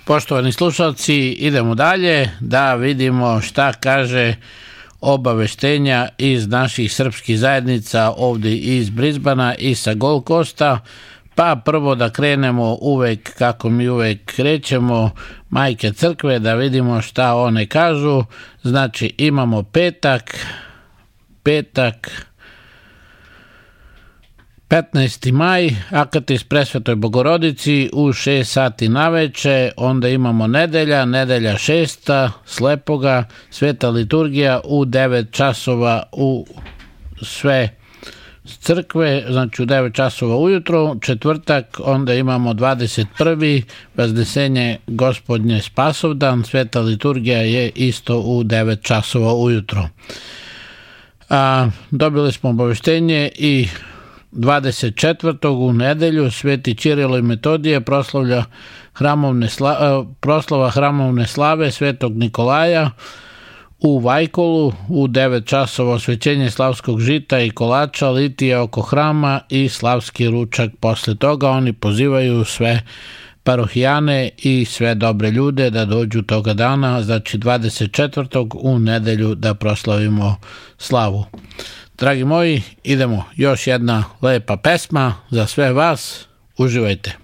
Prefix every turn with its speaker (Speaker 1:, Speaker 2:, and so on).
Speaker 1: Poštovani slušalci, idemo dalje da vidimo šta kaže obaveštenja iz naših srpskih zajednica ovdje iz Brisbana i sa Gold Coasta. Pa prvo da krenemo uvek kako mi uvek krećemo, Majke crkve, da vidimo šta one kažu. Znači imamo petak 15. maj, Akatis Presvetoj Bogorodici u 6 sati naveče, onda imamo nedelja 6. Slepoga, Sveta liturgija u 9 časova u sve crkve, znači u 9 časova ujutro. Četvrtak, onda imamo 21. Vaznesenje Gospodnje Spasovdan, Sveta liturgija je isto u 9 časova ujutro. Dobili smo obaveštenje i 24. u nedelju Sveti Ćirilo i Metodije proslava hramovne slave Svetog Nikolaja u Vajkolu u 9 časova, osvećenje slavskog žita i kolača, litija oko hrama i slavski ručak. Posle toga oni pozivaju sve parohijane i sve dobre ljude da dođu toga dana, znači 24. u nedelju, da proslavimo slavu. Dragi moji, idemo, još jedna lepa pesma za sve vas, uživajte.